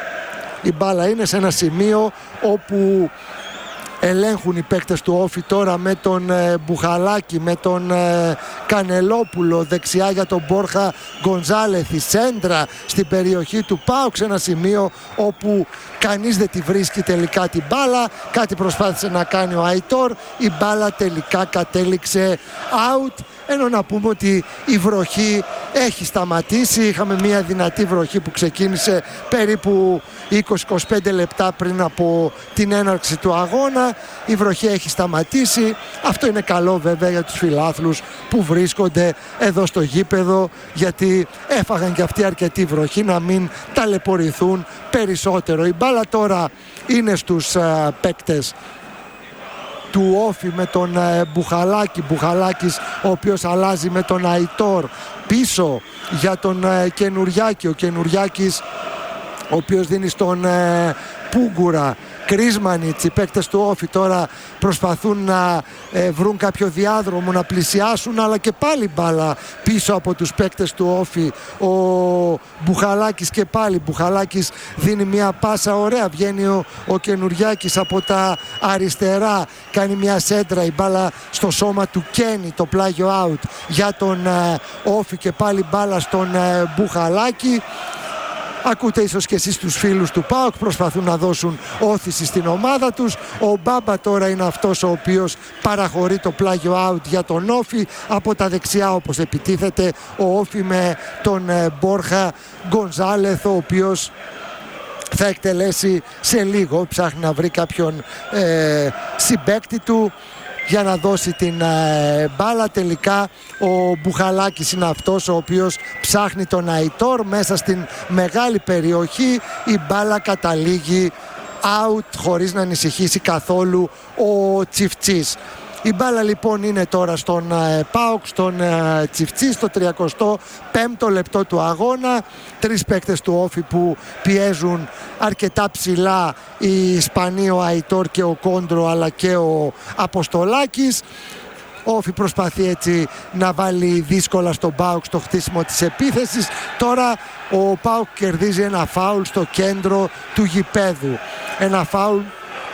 Η μπάλα είναι σε ένα σημείο όπου ελέγχουν οι παίκτες του Όφη τώρα με τον Μπουχαλάκη, με τον Κανελόπουλο δεξιά για τον Μπόρχα Γκονζάλεθ. Η σέντρα στην περιοχή του ΠΑΟΚ σε ένα σημείο όπου κανείς δεν τη βρίσκει τελικά την μπάλα. Κάτι προσπάθησε να κάνει ο Αϊτόρ. Η μπάλα τελικά κατέληξε out. Ενώ να πούμε ότι η βροχή έχει σταματήσει. Είχαμε μια δυνατή βροχή που ξεκίνησε περίπου 20-25 λεπτά πριν από την έναρξη του αγώνα. Η βροχή έχει σταματήσει. Αυτό είναι καλό βέβαια για τους φιλάθλους που βρίσκονται εδώ στο γήπεδο, γιατί έφαγαν και αυτοί αρκετή βροχή, να μην ταλαιπωρηθούν περισσότερο. Η μπάλα τώρα είναι στους παίκτες του Όφη με τον Μπουχαλάκη. Μπουχαλάκης ο οποίος αλλάζει με τον Αϊτόρ πίσω για τον Κενουριάκη. Ο Κενουριάκης ο οποίος δίνει στον Πούγκουρα. Κρίσμανιτς, οι παίκτες του Όφη τώρα προσπαθούν να βρουν κάποιο διάδρομο, να πλησιάσουν, αλλά και πάλι μπάλα πίσω από τους παίκτες του Όφη. Ο Μπουχαλάκης και πάλι. Μπουχαλάκης δίνει μια πάσα ωραία, βγαίνει ο Κενουριάκης από τα αριστερά, κάνει μια σέντρα, η μπάλα στο σώμα του Κένι, το πλάγιο out για τον Όφη και πάλι μπάλα στον Μπουχαλάκη. Ακούτε ίσως και εσείς τους φίλους του ΠΑΟΚ, προσπαθούν να δώσουν όθηση στην ομάδα τους. Ο Μπάμπα τώρα είναι αυτός ο οποίος παραχωρεί το πλάγιο out για τον Όφη. Από τα δεξιά όπως επιτίθεται ο Όφη με τον Μπόρχα Γκονζάλεθ, ο οποίος θα εκτελέσει σε λίγο. Ψάχνει να βρει κάποιον συμπαίκτη του για να δώσει την μπάλα. Τελικά ο Μπουχαλάκης είναι αυτός ο οποίος ψάχνει τον Αϊτόρ μέσα στην μεγάλη περιοχή. Η μπάλα καταλήγει out χωρίς να ανησυχήσει καθόλου ο Τσιφτσής. Η μπάλα λοιπόν είναι τώρα στον ΠΑΟΚ, στον Τσιφτσί, στο 35ο λεπτό του αγώνα. Τρεις παίκτες του Όφη που πιέζουν αρκετά ψηλά, οι Ισπανοί, ο Αϊτόρ και ο Κόντρο, αλλά και ο Αποστολάκης. Ο Όφη προσπαθεί έτσι να βάλει δύσκολα στον ΠΑΟΚ στο χτίσιμο της επίθεσης. Τώρα ο ΠΑΟΚ κερδίζει ένα φάουλ στο κέντρο του γηπέδου. Ένα φάουλ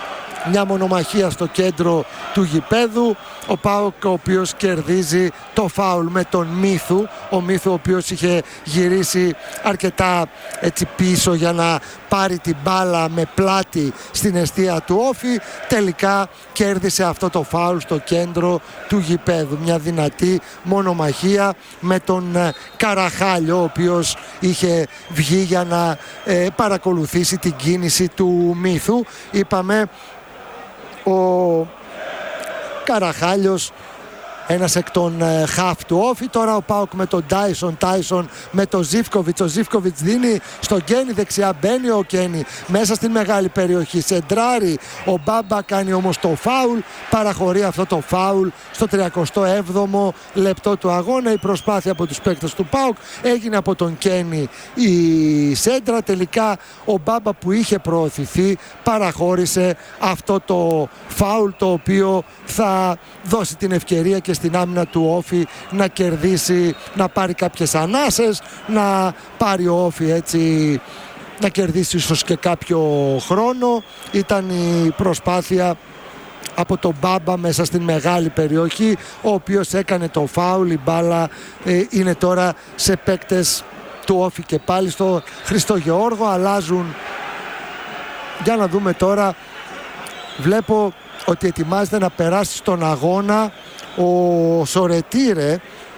μια μονομαχία στο κέντρο του γηπέδου. Ο ΠΑΟΚ ο οποίος κερδίζει το φάουλ με τον Μίθου. Ο Μίθου ο οποίος είχε γυρίσει αρκετά έτσι πίσω για να πάρει την μπάλα με πλάτη στην εστία του Όφη. Τελικά κέρδισε αυτό το φάουλ στο κέντρο του γηπέδου. Μια δυνατή μονομαχία με τον Καραχάλιο, ο οποίος είχε βγει για να παρακολουθήσει την κίνηση του Μίθου. Είπαμε, ο Καραχάλιος ένας εκ των χαφ του Όφη. Τώρα ο ΠΑΟΚ με τον Τάισον με τον Ζίβκοβιτς. Ο Ζίβκοβιτς δίνει στον Κένι δεξιά, μπαίνει ο Κένι μέσα στην μεγάλη περιοχή, σεντράρει. Ο Μπάμπα κάνει όμως το φάουλ, παραχωρεί αυτό το φάουλ στο 37ο λεπτό του αγώνα. Η προσπάθεια από τους παίκτες του ΠΑΟΚ έγινε από τον Κένι η σέντρα. Τελικά ο Μπάμπα που είχε προωθηθεί παραχώρησε αυτό το φάουλ, το οποίο θα δώσει την ευκαιρία και στην άμυνα του Όφη να κερδίσει, να πάρει κάποιες ανάσες, να πάρει ο Όφη έτσι, να κερδίσει ίσως και κάποιο χρόνο. Ήταν η προσπάθεια από τον Μπάμπα μέσα στην μεγάλη περιοχή, ο οποίος έκανε το φάουλ. Η μπάλα είναι τώρα σε παίκτες του Όφη και πάλι στο Χριστογεώργο. Αλλάζουν, για να δούμε τώρα, βλέπω ότι ετοιμάζεται να περάσει στον αγώνα ο Σορετήρε,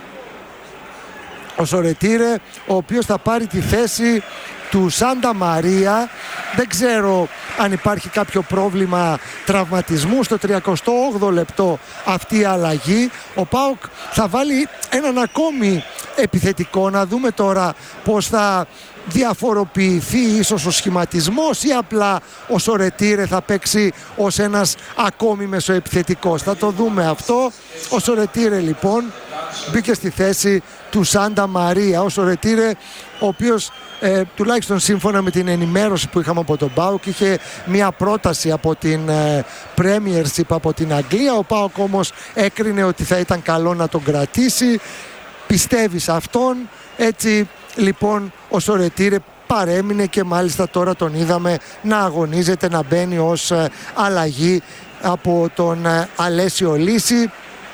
ο οποίος θα πάρει τη θέση του Σάντα Μαρία. Δεν ξέρω αν υπάρχει κάποιο πρόβλημα τραυματισμού. Στο 38ο λεπτό αυτή η αλλαγή. Ο ΠΑΟΚ θα βάλει έναν ακόμη επιθετικό. Να δούμε τώρα πώς θα διαφοροποιηθεί ίσως ο σχηματισμός, ή απλά ο Σορετήρε θα παίξει ως ένας ακόμη μεσοεπιθετικός. Θα το δούμε αυτό. Ο Σορετήρε λοιπόν μπήκε στη θέση του Σάντα Μαρία. Ο Σορετήρε, ο οποίος τουλάχιστον σύμφωνα με την ενημέρωση που είχαμε από τον ΠΑΟΚ, είχε μια πρόταση από την Premiership από την Αγγλία. Ο ΠΑΟΚ όμως έκρινε ότι θα ήταν καλό να τον κρατήσει. Πιστεύει σε αυτόν. Έτσι λοιπόν ο Σορετήρε παρέμεινε και μάλιστα τώρα τον είδαμε να αγωνίζεται, να μπαίνει ως αλλαγή από τον Αλέσιο Λύση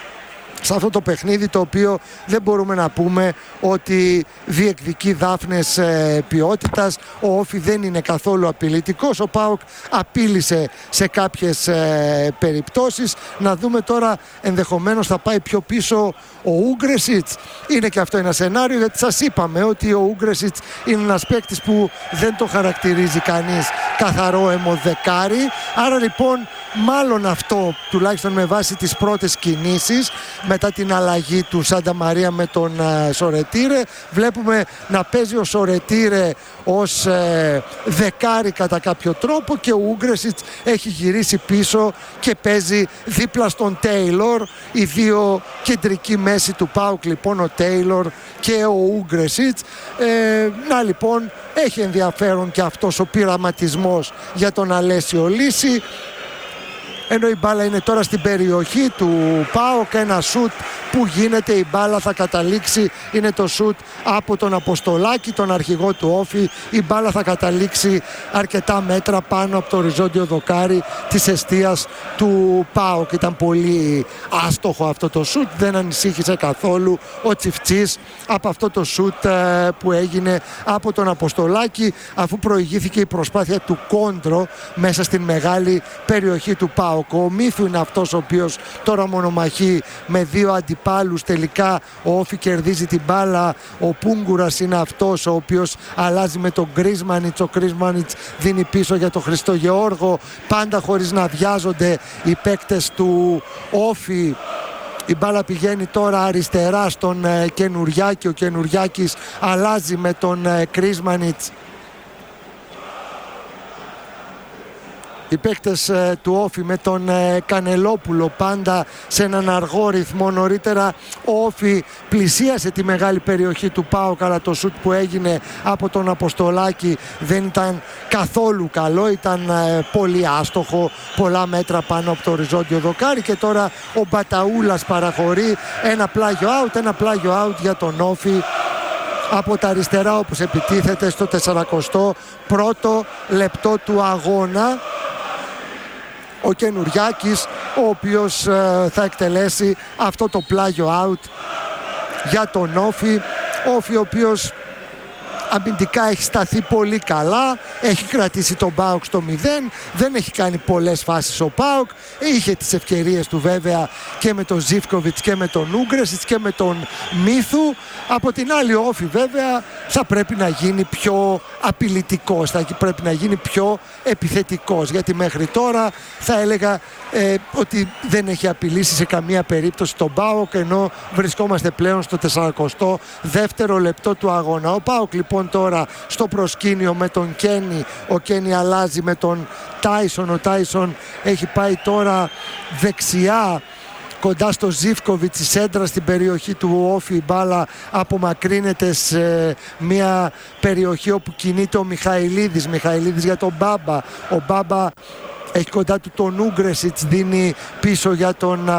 σε αυτό το παιχνίδι, το οποίο δεν μπορούμε να πούμε ότι διεκδικεί δάφνες ποιότητας. Ο Όφη δεν είναι καθόλου απειλητικός. Ο ΠΑΟΚ απείλησε σε κάποιες περιπτώσεις. Να δούμε τώρα, ενδεχομένως θα πάει πιο πίσω ο Ούγκρεσιτς. Είναι και αυτό ένα σενάριο, γιατί σας είπαμε ότι ο Ούγκρεσιτς είναι ένας παίκτης που δεν το χαρακτηρίζει κανείς καθαρό αιμοδεκάρι. Άρα λοιπόν μάλλον αυτό, τουλάχιστον με βάση τις πρώτες κινήσεις μετά την αλλαγή του Σάντα Μαρία με τον Σορετήρε, βλέπουμε να παίζει ο Σορετήρε ως δεκάρι κατά κάποιο τρόπο, και ο Ούγκρεσιτς έχει γυρίσει πίσω και παίζει δίπλα στον Τέιλορ. Οι δύο κεντρικοί μέση του ΠΑΟΚ λοιπόν, ο Τέιλορ και ο Ούγκρεσιτς. Να λοιπόν, έχει ενδιαφέρον και αυτός ο πειραματισμός για τον Αλέσιο Λύση. Ενώ η μπάλα είναι τώρα στην περιοχή του ΠΑΟΚ, ένα σουτ που γίνεται, η μπάλα θα καταλήξει, είναι το σουτ από τον Αποστολάκη, τον αρχηγό του Όφη. Η μπάλα θα καταλήξει αρκετά μέτρα πάνω από το οριζόντιο δοκάρι της εστίας του ΠΑΟΚ. Ήταν πολύ άστοχο αυτό το σουτ, δεν ανησύχησε καθόλου ο Τσιφτσής από αυτό το σουτ που έγινε από τον Αποστολάκη, αφού προηγήθηκε η προσπάθεια του Κόντρο μέσα στην μεγάλη περιοχή του ΠΑΟΚ. Ο Μίθου είναι αυτός ο οποίος τώρα μονομαχεί με δύο αντιπάλους. Τελικά ο Όφη κερδίζει την μπάλα. Ο Πούγκουρας είναι αυτός ο οποίος αλλάζει με τον Κρίσμανιτς. Ο Κρίσμανιτς δίνει πίσω για τον Χριστογεώργο, πάντα χωρίς να βιάζονται οι παίκτες του Όφη. Η μπάλα πηγαίνει τώρα αριστερά στον Καινουριάκη. Ο Καινουριάκης αλλάζει με τον Κρίσμανιτς. Οι παίκτες του Όφη με τον Κανελόπουλο πάντα σε έναν αργό ρυθμό. Νωρίτερα ο Όφη πλησίασε τη μεγάλη περιοχή του ΠΑΟΚ, αλλά το σουτ που έγινε από τον Αποστολάκη δεν ήταν καθόλου καλό. Ήταν πολύ άστοχο, πολλά μέτρα πάνω από το οριζόντιο δοκάρι. Και τώρα ο Μπαταούλας παραχωρεί ένα πλάγιο out για τον Όφη από τα αριστερά, όπως επιτίθεται στο 41ο λεπτό του αγώνα. ο Καινουριάκης, ο οποίος θα εκτελέσει αυτό το πλάγιο out για τον Όφη. Όφη ο οποίος αμυντικά έχει σταθεί πολύ καλά, έχει κρατήσει τον ΠΑΟΚ στο 0, δεν έχει κάνει πολλές φάσεις ο ΠΑΟΚ, είχε τις ευκαιρίες του βέβαια και με τον Ζίβκοβιτς και με τον Ούγκρεσιτς και με τον Μίθου. Από την άλλη ο Όφη βέβαια θα πρέπει να γίνει πιο απειλητικός, θα πρέπει να γίνει πιο επιθετικός, γιατί μέχρι τώρα θα έλεγα ότι δεν έχει απειλήσει σε καμία περίπτωση τον ΠΑΟΚ, ενώ βρισκόμαστε πλέον στο 42ο λεπτό του αγώνα. Ο ΠΑΟΚ λοιπόν τώρα στο προσκήνιο με τον Κένι, ο Κένι αλλάζει με τον Τάισον, ο Τάισον έχει πάει τώρα δεξιά κοντά στο Ζίβκοβιτς, η σέντρα στην περιοχή του Όφη, η μπάλα απομακρύνεται σε μια περιοχή όπου κινείται ο Μιχαηλίδης για τον Μπάμπα. Ο Μπάμπα έχει κοντά του τον Ούγκρεσιτς, δίνει πίσω για τον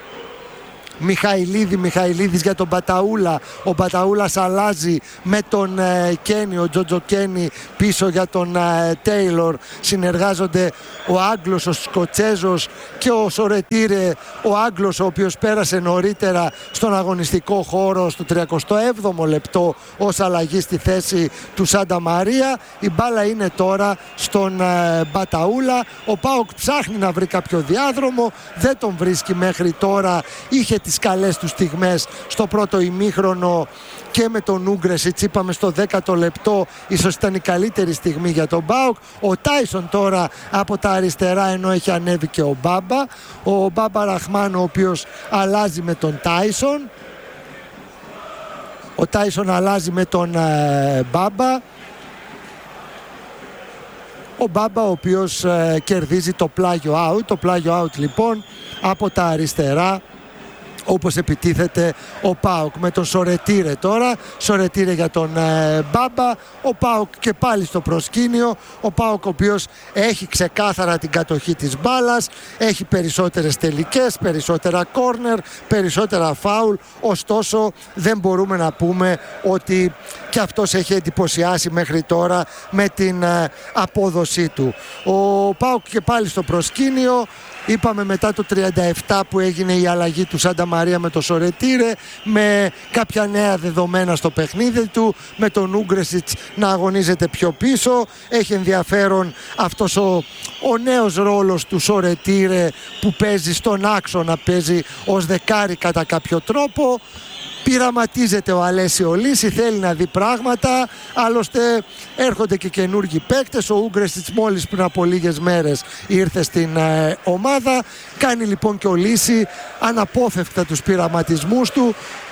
Μιχαηλίδης για τον Μπαταούλα. Ο Μπαταούλας αλλάζει με τον Κένι, ο Τζότζο Κένι πίσω για τον Τέιλορ. Συνεργάζονται ο Άγγλος, ο Σκοτσέζος και ο Σορετήρε, ο Άγγλος ο οποίος πέρασε νωρίτερα στον αγωνιστικό χώρο στο 37ο λεπτό ως αλλαγή στη θέση του Σάντα Μαρία. Η μπάλα είναι τώρα στον Μπαταούλα. Ο ΠΑΟΚ ψάχνει να βρει κάποιο διάδρομο, δεν τον βρίσκει μέχρι τώρα. Είχε τις καλές του στιγμές στο πρώτο ημίχρονο και με τον Ούγκρεσιτς, είπαμε στο 10ο λεπτό ίσως ήταν η καλύτερη στιγμή για τον ΠΑΟΚ. Ο Τάισον τώρα από τα αριστερά, ενώ έχει ανέβει και ο Μπάμπα. Ο Μπάμπα Ραχμάν ο οποίος αλλάζει με τον Τάισον. Ο Τάισον αλλάζει με τον Μπάμπα. Ο Μπάμπα ο οποίος κερδίζει το πλάγιο out. Το πλάγιο out λοιπόν από τα αριστερά, όπως επιτίθεται ο ΠΑΟΚ με τον Σορετήρε τώρα. Σορετήρε για τον Μπάμπα. Ο ΠΑΟΚ και πάλι στο προσκήνιο. Ο ΠΑΟΚ ο οποίος έχει ξεκάθαρα την κατοχή της μπάλας, έχει περισσότερες τελικές, περισσότερα κόρνερ, περισσότερα φάουλ. Ωστόσο δεν μπορούμε να πούμε ότι και αυτός έχει εντυπωσιάσει μέχρι τώρα με την απόδοσή του. Ο ΠΑΟΚ και πάλι στο προσκήνιο. Είπαμε μετά το 37 που έγινε η αλλαγή του Σάντα Μαρία με το Σορετήρε, με κάποια νέα δεδομένα στο παιχνίδι του, με τον Ούγκρεσιτς να αγωνίζεται πιο πίσω. Έχει ενδιαφέρον αυτός ο νέος ρόλος του Σορετήρε που παίζει στον άξονα, παίζει ως δεκάρι κατά κάποιο τρόπο. Πειραματίζεται ο Αλέσιο Λύση, θέλει να δει πράγματα, άλλωστε έρχονται και καινούργιοι παίκτες. Ο Ούγκρεσιτς μόλις πριν από λίγες μέρες ήρθε στην ομάδα. Κάνει λοιπόν και ο Λύση αναπόφευκτα τους πειραματισμούς του.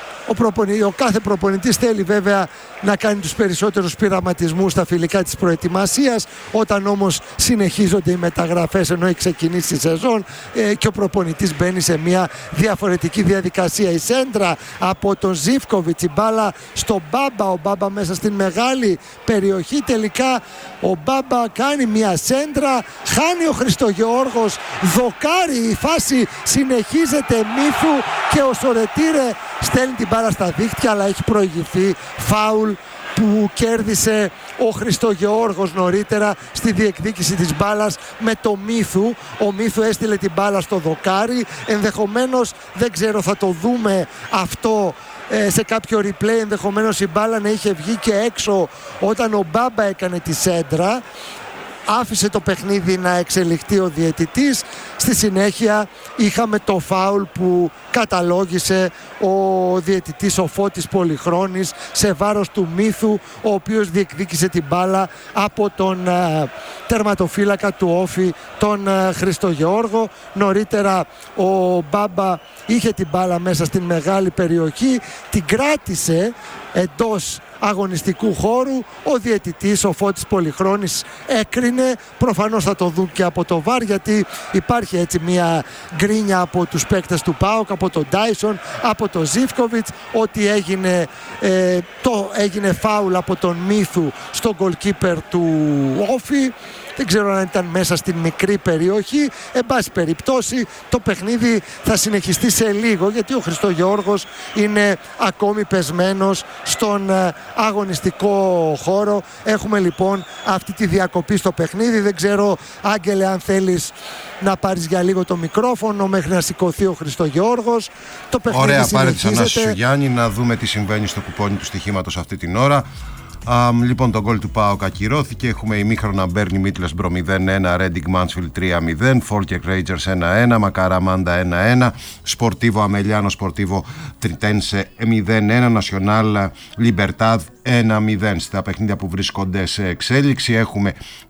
Ο κάθε προπονητής θέλει βέβαια να κάνει τους περισσότερους πειραματισμούς στα φιλικά της προετοιμασίας. Όταν όμως συνεχίζονται οι μεταγραφές, ενώ έχει ξεκινήσει η σεζόν, και ο προπονητής μπαίνει σε μια διαφορετική διαδικασία. Η σέντρα από τον Ζίβκοβιτς, η μπάλα στον Μπάμπα, ο Μπάμπα μέσα στην μεγάλη περιοχή. Τελικά ο Μπάμπα κάνει μια σέντρα, χάνει ο Χριστογεώργος, δοκάρει, η φάση συνεχίζεται, Μίθου και ο Σορετήρε στέλνει την μπάλα στα δίχτυα, αλλά έχει προηγηθεί φάουλ που κέρδισε ο Χριστογεώργος νωρίτερα στη διεκδίκηση της μπάλας με το Μίθου. Ο Μίθου έστειλε την μπάλα στο δοκάρι. Ενδεχομένως, δεν ξέρω, θα το δούμε αυτό σε κάποιο replay, ενδεχομένως η μπάλα να είχε βγει και έξω όταν ο Μπάμπα έκανε τη σέντρα. Άφησε το παιχνίδι να εξελιχθεί ο διαιτητής. Στη συνέχεια είχαμε το φάουλ που καταλόγησε ο διαιτητής, ο Φώτης Πολυχρόνης, σε βάρος του Μίθου, ο οποίος διεκδίκησε την μπάλα από τον τερματοφύλακα του Όφη, τον Χριστογεώργο. Νωρίτερα ο Μπάμπα είχε την μπάλα μέσα στην μεγάλη περιοχή, την κράτησε εντός αγωνιστικού χώρου. Ο διαιτητής, ο Φώτης Πολυχρόνης, έκρινε. Προφανώς θα το δουν και από το ΒΑΡ, γιατί υπάρχει έτσι μια γκρίνια από τους παίκτες του ΠΑΟΚ, από τον Τάισον, από τον Ζίβκοβιτς, ότι έγινε φάουλ από τον Μίθου στον goalkeeper του Όφη. δεν ξέρω αν ήταν μέσα στην μικρή περιοχή. Εν πάση περιπτώσει το παιχνίδι θα συνεχιστεί σε λίγο, γιατί ο Χριστογεώργος είναι ακόμη πεσμένος στον αγωνιστικό χώρο. Έχουμε λοιπόν αυτή τη διακοπή στο παιχνίδι. Δεν ξέρω, Άγγελε, αν θέλεις να πάρεις για λίγο το μικρόφωνο μέχρι να σηκωθεί ο Χριστογεώργος. Το παιχνίδι ωραία, πάρε τις συνεχίζεται. ανάσεις σου, Γιάννη, να δούμε τι συμβαίνει στο κουπόνι του στοιχήματος αυτή την ώρα. Λοιπόν, το γκολ του ΠΑΟΚ ακυρώθηκε. Έχουμε ημίχρονα Μπέρνι Μίτλεσμπρο 0-1, Ρέντινγκ Μάνσφιλ 3-0, Φόρκεκ Ρέιτζερς 1-1, Μακαραμάντα 1-1, Σπορτίβο Αμελιάνο Σπορτίβο Τριτένσε 0-1, Νασιονάλ Λιμπερτάδ 1-0. Στα παιχνίδια που βρίσκονται σε εξέλιξη έχουμε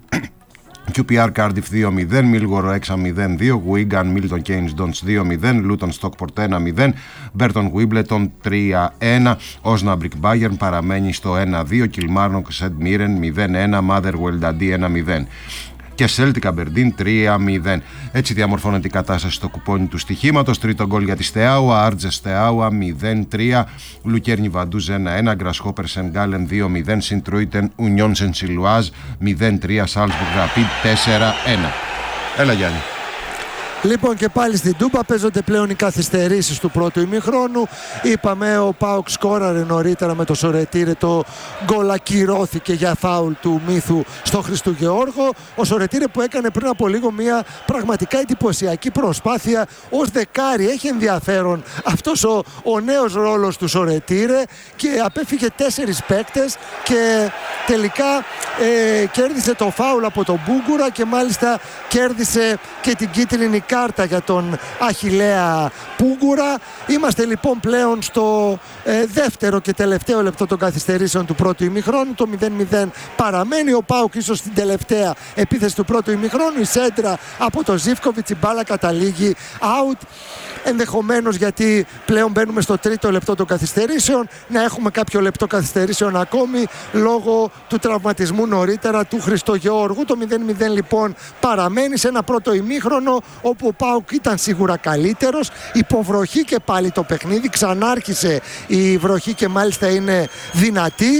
QPR Cardiff 2-0, Μίλγορο 6-0-2, Wigan Milton Keynes Dons 2-0, Luton Stockport 1-0, Burton Wimbledon 3-1, Osnabrück Bayern παραμένει στο 1-2, Kilmarnock St Mirren 0-1, Motherwell Dundee 1-0 και Celtic Aberdeen 3-0. Έτσι διαμορφώνεται η κατάσταση στο κουπόνι του στοιχήματος. Τρίτο γκολ για τη Στεάουα, Άρτζε Στεάουα 0-3, Λουκέρνι Βαντούζ 1-1, Γκρασχόπερ Σενγκάλεν 2-0, Σιντρούιτεν Ουνιόν Σενσιλουάζ 0-3, Σάλσμπουργκ Ραπίδ 4-1. Έλα, Γιάννη. Λοιπόν, και πάλι στην Τούμπα παίζονται πλέον οι καθυστερήσεις του πρώτου ημιχρόνου. Είπαμε, ο ΠΑΟΚ σκόραρε νωρίτερα με το Σορετήρε. Το γκολ ακυρώθηκε για φάουλ του Μύθου στο Χριστουγεώργο. Ο Σορετήρε που έκανε πριν από λίγο μια πραγματικά εντυπωσιακή προσπάθεια ως δεκάρι. Έχει ενδιαφέρον αυτός ο νέος ρόλος του Σορετήρε και απέφυγε 4 παίκτες και τελικά κέρδισε το φάουλ από τον Μπούγκουρα και μάλιστα κέρδισε και την κίτρινη κάρτα για τον Αχιλλέα Πούγκουρα. Είμαστε λοιπόν πλέον στο δεύτερο και τελευταίο λεπτό των καθυστερήσεων του πρώτου ημιχρόνου. Το 0-0 παραμένει. Ο ΠΑΟΚ ίσως στην τελευταία επίθεση του πρώτου ημιχρόνου. Η σέντρα από το Ζίβκοβιτς, η μπάλα καταλήγει out. Ενδεχομένως, γιατί πλέον μπαίνουμε στο τρίτο λεπτό των καθυστερήσεων, να έχουμε κάποιο λεπτό καθυστερήσεων ακόμη λόγω του τραυματισμού νωρίτερα του Χριστογεώργου. Το 0-0 λοιπόν παραμένει σε ένα πρώτο ημίχρονο όπου ο ΠΑΟΚ ήταν σίγουρα καλύτερος. Υποβροχή και πάλι το παιχνίδι, ξανάρχισε η βροχή και μάλιστα είναι δυνατή.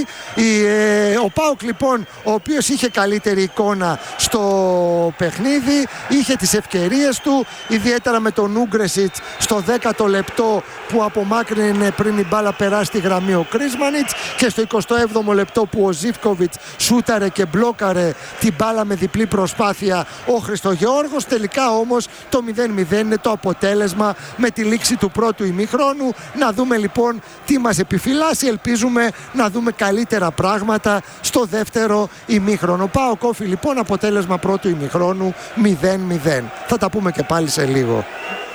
Ο ΠΑΟΚ λοιπόν, ο οποίος είχε καλύτερη εικόνα στο παιχνίδι, είχε τις ευκαιρίες του, ιδιαίτερα με τον Ούγκρεσιτς στο 10ο λεπτό που απομάκρυνε πριν η μπάλα περάσει τη γραμμή ο Κρίσμανιτς, και στο 27ο λεπτό που ο Ζίβκοβιτς σούταρε και μπλόκαρε την μπάλα με διπλή προσπάθεια ο Χριστογεώργος. Τελικά όμως το 0-0 είναι το αποτέλεσμα με τη λήξη του πρώτου ημιχρόνου. Να δούμε λοιπόν τι μας επιφυλάσσει. Ελπίζουμε να δούμε καλύτερα πράγματα στο δεύτερο ημίχρονο. ΠΑΟΚ Όφι λοιπόν, αποτέλεσμα πρώτου ημιχρόνου 0-0. Θα τα πούμε και πάλι σε λίγο.